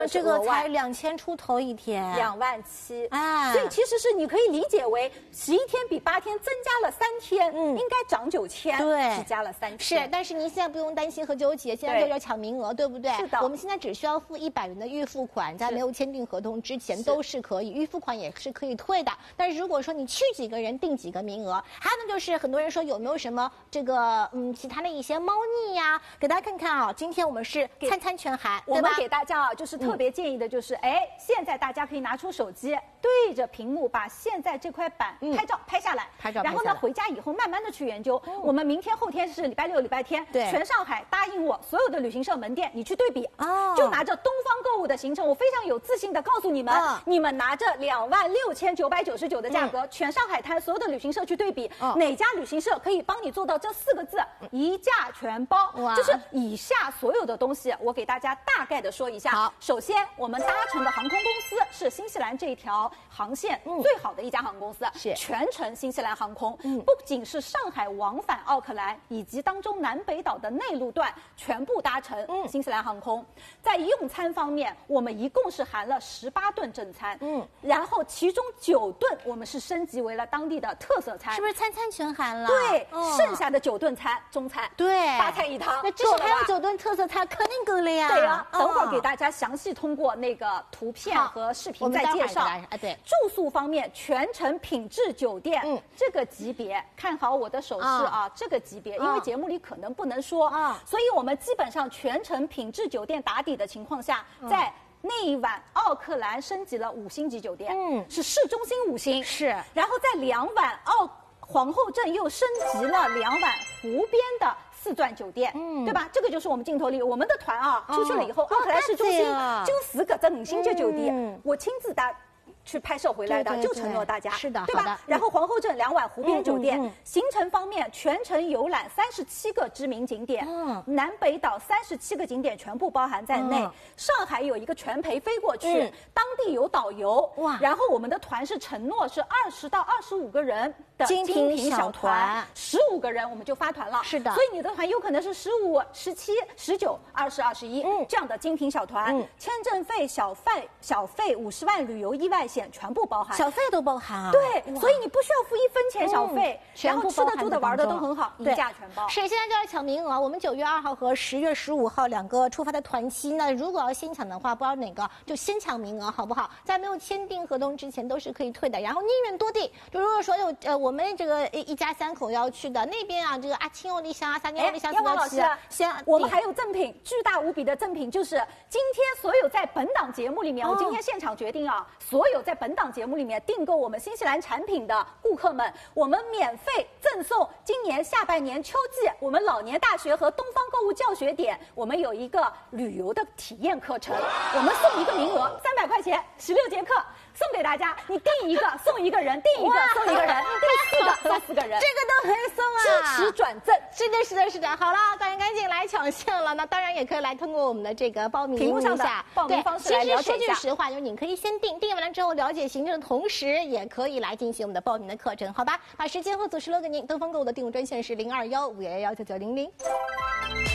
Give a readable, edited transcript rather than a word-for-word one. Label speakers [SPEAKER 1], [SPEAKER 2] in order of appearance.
[SPEAKER 1] 这个才2000出头一天
[SPEAKER 2] ，27000，
[SPEAKER 1] 哎，
[SPEAKER 2] 所以其实是你可以理解为11天比8天增加了3天，应该涨9000，
[SPEAKER 1] 对，
[SPEAKER 2] 只加了3天。
[SPEAKER 1] 是，但是您现在不用担心和纠结，现在就要抢名额，对不对？
[SPEAKER 2] 是的，
[SPEAKER 1] 我们现在只需要付100元的预付款，在没有签订合同之前都是可以，预付款也是可以退的。但是如果说你去几个人定几个名额，还有呢就是很多人说有没有什么这个其他的一些猫腻呀？给大家看看啊，今天我们是餐餐全含，
[SPEAKER 2] 我们给大家啊就是特别建议的就是，现在大家可以拿出手机对着屏幕把现在这块板拍照拍下来，然后呢回家以后慢慢的去研究。我们明天后天是礼拜六礼拜天，
[SPEAKER 1] 对，
[SPEAKER 2] 全上海答应我所有的旅行社门店你去对比，就拿着东方购物的行程，我非常有自信的告诉你们，你们拿着26999的价格，全上海滩所有的旅行社去对比，哪家旅行社可以帮你做到这4个字一价全包？就是以下所有的东西，我给大家大概的说一下。好，首先我们搭乘的航空公司是新西兰这一条航线最好的一家航空公司，是全程新西兰航空，不仅是上海往返奥克兰以及当中南北岛的内陆段全部搭乘新西兰航空。在用餐方面，我们一共是含了18顿正餐，然后其中9顿我们是升级为了当地的特色餐，
[SPEAKER 1] 是不是餐餐全含了？
[SPEAKER 2] 对，剩下的9顿餐中餐，
[SPEAKER 1] 对
[SPEAKER 2] ，8菜1汤，
[SPEAKER 1] 那至少还有9顿特色餐，肯定够了呀。
[SPEAKER 2] 对呀，等会儿给大家详细通过那个图片和视频再介绍。
[SPEAKER 1] 对，
[SPEAKER 2] 住宿方面，全程品质酒店，这个级别，看好我的手势啊，这个级别，因为节目里可能不能说，所以我们基本上全程品质酒店打底的情况下，在那一晚奥克兰升级了5星级酒店，是市中心5星，
[SPEAKER 1] 是，
[SPEAKER 2] 然后在2晚皇后镇又升级了2晚湖边的4钻酒店，对吧？这个就是我们镜头里我们的团啊，出去了以后，奥克兰市中心就4个这5星级酒店，我亲自去拍摄回来的，就承诺大家，
[SPEAKER 1] 是的，
[SPEAKER 2] 对吧？然后皇后镇2晚湖边酒店，行程方面全程游览37个知名景点，南北岛37个景点全部包含在内。上海有一个全陪飞过去，当地有导游，哇！然后我们的团是承诺是20到25个人的精品小团，15个人我们就发团了，
[SPEAKER 1] 是的。
[SPEAKER 2] 所以你的团有可能是15、17、19、20、21这样的精品小团，签证费、小费50万旅游意外险全部包含，
[SPEAKER 1] 小费都包含啊。
[SPEAKER 2] 对，所以你不需要付1分钱小费，然后吃的住的玩的都很好，一价全包。
[SPEAKER 1] 是，现在就要抢名额，我们9月2号和10月15号2个出发的团期呢，如果要先抢的话，不知道哪个就先抢名额，好不好？在没有签订合同之前都是可以退的。然后宁愿多地，就如果说有我们这个一家3口要去的那边啊，这个阿青欧丽香啊、三年欧丽香
[SPEAKER 2] 要老师，
[SPEAKER 1] 先
[SPEAKER 2] 我们还有赠品，巨大无比的赠品，就是今天所有在本档节目里面，我今天现场决定啊，所有在本档节目里面订购我们新西兰产品的顾客们，我们免费赠送今年下半年秋季我们老年大学和东方购物教学点，我们有一个旅游的体验课程，我们送一个名额300块钱，16节课。送给大家，你订一个送一个人，订一个送一个人，订4个送4个人，
[SPEAKER 1] 这个都可以送啊！
[SPEAKER 2] 支持转赠，
[SPEAKER 1] 是的。好了，赶紧来抢线了。那当然也可以来通过我们的这个报名
[SPEAKER 2] 屏幕上的报名方式来了解一下。
[SPEAKER 1] 其实说句实话，就是你可以先订完了之后了解行程的同时，也可以来进行我们的报名的课程，好吧？把时间和组织留给您。东方购物的订物专线是0215119900。